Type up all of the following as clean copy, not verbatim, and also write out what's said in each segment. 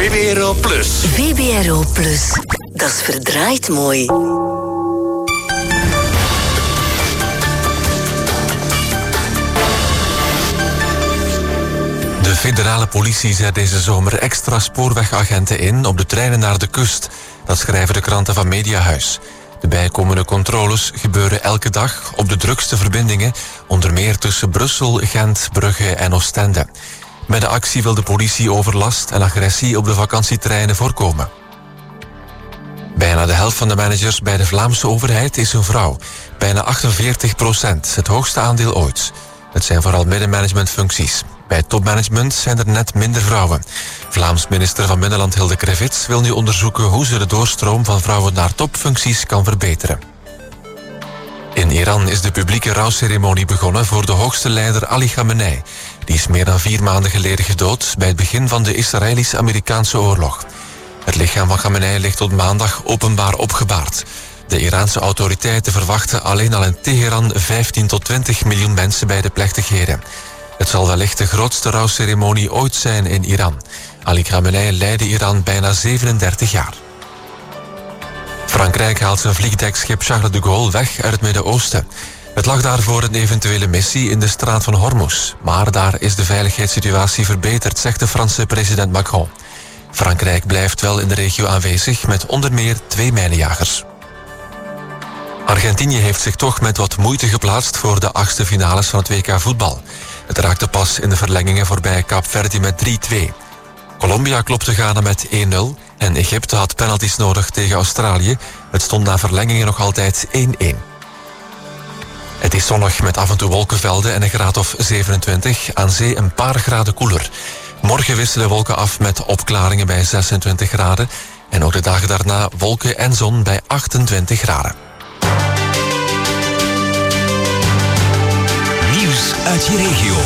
VBRO Plus. VBRO Plus. Dat is verdraaid mooi. De federale politie zet deze zomer extra spoorwegagenten in op de treinen naar de kust. Dat schrijven de kranten van Mediahuis. De bijkomende controles gebeuren elke dag op de drukste verbindingen, onder meer tussen Brussel, Gent, Brugge en Oostende. Met de actie wil de politie overlast en agressie op de vakantietreinen voorkomen. Bijna de helft van de managers bij de Vlaamse overheid is een vrouw. Bijna 48%, het hoogste aandeel ooit. Het zijn vooral middenmanagementfuncties. Bij topmanagement zijn er net minder vrouwen. Vlaams minister van Binnenland Hilde Krevits wil nu onderzoeken hoe ze de doorstroom van vrouwen naar topfuncties kan verbeteren. In Iran is de publieke rouwceremonie begonnen voor de hoogste leider Ali Khamenei. Die is meer dan 4 maanden geleden gedood bij het begin van de Israëlisch-Amerikaanse oorlog. Het lichaam van Khamenei ligt tot maandag openbaar opgebaard. De Iraanse autoriteiten verwachten alleen al in Teheran 15 tot 20 miljoen mensen bij de plechtigheden. Het zal wellicht de grootste rouwceremonie ooit zijn in Iran. Ali Khamenei leidde Iran bijna 37 jaar. Frankrijk haalt zijn vliegdekschip Charles de Gaulle weg uit het Midden-Oosten. Het lag daar voor een eventuele missie in de straat van Hormuz. Maar daar is de veiligheidssituatie verbeterd, zegt de Franse president Macron. Frankrijk blijft wel in de regio aanwezig met onder meer 2 mijnenjagers. Argentinië heeft zich toch met wat moeite geplaatst voor de 8e finales van het WK voetbal. Het raakte pas in de verlengingen voorbij Kaapverdi met 3-2. Colombia klopte Ghana met 1-0 en Egypte had penalties nodig tegen Australië. Het stond na verlengingen nog altijd 1-1. Het is zonnig met af en toe wolkenvelden en een graad of 27. Aan zee een paar graden koeler. Morgen wisselen wolken af met opklaringen bij 26 graden. En ook de dagen daarna wolken en zon bij 28 graden. Nieuws uit je regio.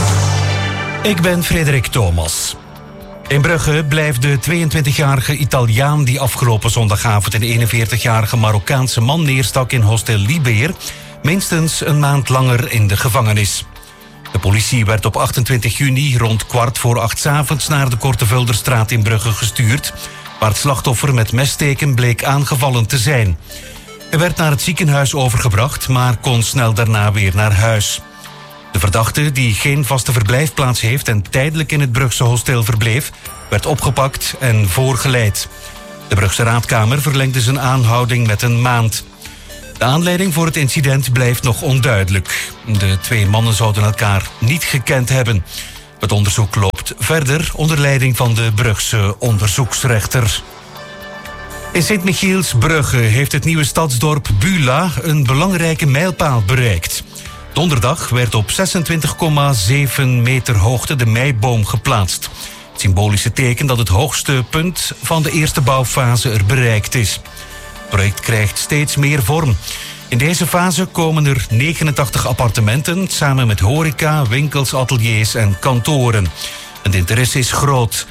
Ik ben Frederik Thomas. In Brugge blijft de 22-jarige Italiaan die afgelopen zondagavond een 41-jarige Marokkaanse man neerstak in Hostel Libeer minstens een maand langer in de gevangenis. De politie werd op 28 juni rond 7:15 s'avonds naar de Kortevulderstraat in Brugge gestuurd, waar het slachtoffer met messteken bleek aangevallen te zijn. Hij werd naar het ziekenhuis overgebracht, maar kon snel daarna weer naar huis. De verdachte, die geen vaste verblijfplaats heeft en tijdelijk in het Brugse hostel verbleef, werd opgepakt en voorgeleid. De Brugse Raadkamer verlengde zijn aanhouding met een maand. De aanleiding voor het incident blijft nog onduidelijk. De 2 mannen zouden elkaar niet gekend hebben. Het onderzoek loopt verder onder leiding van de Brugse onderzoeksrechter. In Sint-Michielsbrugge heeft het nieuwe stadsdorp Bula een belangrijke mijlpaal bereikt. Donderdag werd op 26,7 meter hoogte de meiboom geplaatst. Het symbolische teken dat het hoogste punt van de eerste bouwfase er bereikt is. Het project krijgt steeds meer vorm. In deze fase komen er 89 appartementen, samen met horeca, winkels, ateliers en kantoren. En de interesse is groot.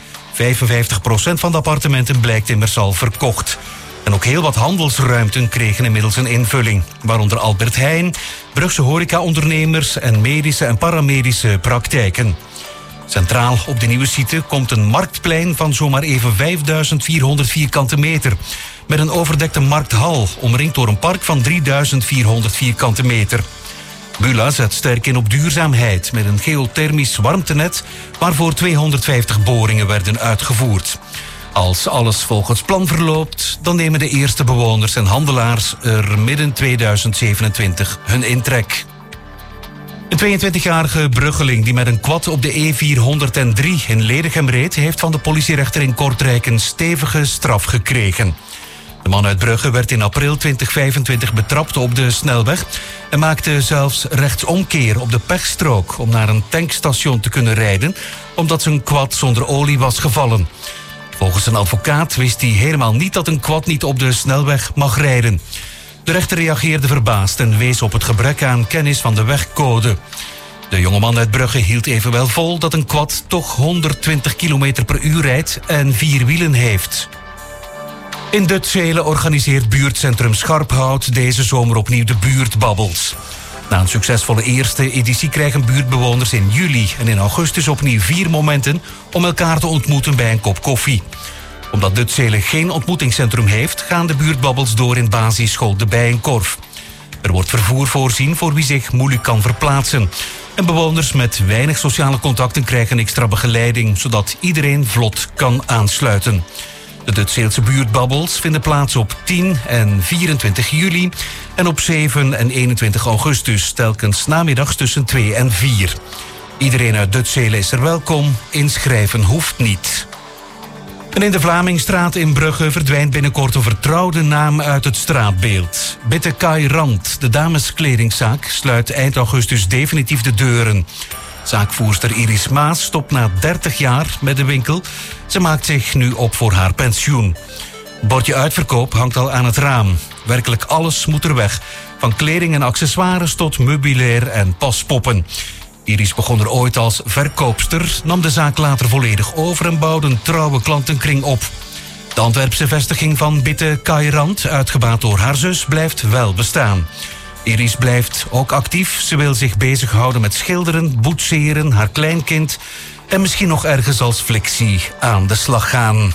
55% van de appartementen blijkt immers al verkocht. En ook heel wat handelsruimten kregen inmiddels een invulling. Waaronder Albert Heijn, Brugse horecaondernemers en medische en paramedische praktijken. Centraal op de nieuwe site komt een marktplein van zomaar even 5400 vierkante meter. Met een overdekte markthal, omringd door een park van 3400 vierkante meter. Bula zet sterk in op duurzaamheid met een geothermisch warmtenet waarvoor 250 boringen werden uitgevoerd. Als alles volgens plan verloopt, dan nemen de eerste bewoners en handelaars er midden 2027 hun intrek. Een 22-jarige bruggeling die met een quad op de E403 in Ledegem reed, heeft van de politierechter in Kortrijk een stevige straf gekregen. De man uit Brugge werd in april 2025 betrapt op de snelweg en maakte zelfs rechtsomkeer op de pechstrook om naar een tankstation te kunnen rijden, omdat zijn quad zonder olie was gevallen. Volgens een advocaat wist hij helemaal niet dat een quad niet op de snelweg mag rijden. De rechter reageerde verbaasd en wees op het gebrek aan kennis van de wegcode. De jongeman uit Brugge hield evenwel vol dat een quad toch 120 km per uur rijdt en 4 wielen heeft. In Dutzelen organiseert buurtcentrum Scharphout deze zomer opnieuw de buurtbabbels. Na een succesvolle eerste editie krijgen buurtbewoners in juli en in augustus opnieuw 4 momenten om elkaar te ontmoeten bij een kop koffie. Omdat Dutzele geen ontmoetingscentrum heeft, gaan de buurtbabbels door in basisschool De Bijenkorf. Er wordt vervoer voorzien voor wie zich moeilijk kan verplaatsen. En bewoners met weinig sociale contacten krijgen extra begeleiding, zodat iedereen vlot kan aansluiten. De Dutzeelse buurtbabbels vinden plaats op 10 en 24 juli... en op 7 en 21 augustus, telkens namiddags tussen 2 en 4. Iedereen uit Dutzele is er welkom, inschrijven hoeft niet. En in de Vlamingstraat in Brugge verdwijnt binnenkort een vertrouwde naam uit het straatbeeld. Bitte Kai Rand, de dameskledingzaak, sluit eind augustus definitief de deuren. Zaakvoerster Iris Maas stopt na 30 jaar met de winkel. Ze maakt zich nu op voor haar pensioen. Bordje uitverkoop hangt al aan het raam. Werkelijk alles moet er weg. Van kleding en accessoires tot meubilair en paspoppen. Iris begon er ooit als verkoopster, nam de zaak later volledig over en bouwde een trouwe klantenkring op. De Antwerpse vestiging van Bitte Kai Rand, uitgebaat door haar zus, blijft wel bestaan. Iris blijft ook actief. Ze wil zich bezighouden met schilderen, boetseren, haar kleinkind en misschien nog ergens als flexie aan de slag gaan.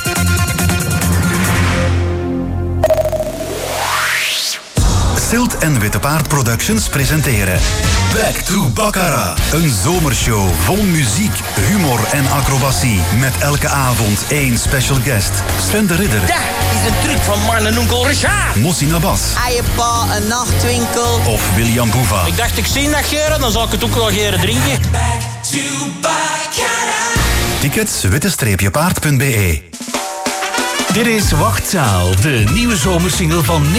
Silt en Witte Paard Productions presenteren Back to Baccarat. Een zomershow vol muziek, humor en acrobatie. Met elke avond 1 special guest. Sven de Ridder. Dat is een truc van man en onkel Richard. Mossi Nabas. Eierpa, een nachtwinkel. Of William Boeva. Ik dacht, ik zie dat geren, dan zal ik het ook wel geren drinken. Back to Baccarat. Tickets witte-paard.be. Dit is Wachtzaal, de nieuwe zomersingle van